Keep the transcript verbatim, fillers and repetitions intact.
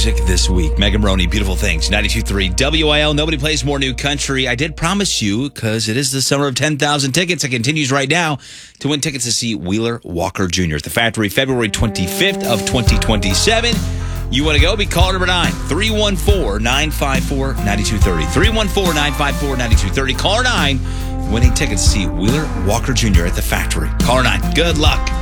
music this week. Megan Roney, Beautiful Things, ninety-two point three W I L. Nobody plays more new country. I did promise you, because it is the summer of ten thousand tickets. It continues right now to win tickets to see Wheeler Walker Junior at the Factory, February twenty-fifth of twenty twenty-seven. You want to go? Be caller number nine, three one four, nine five four, nine two three zero. three one four, nine five four, nine two three zero. Caller nine, winning tickets to see Wheeler Walker Junior at the Factory. Caller nine, good luck.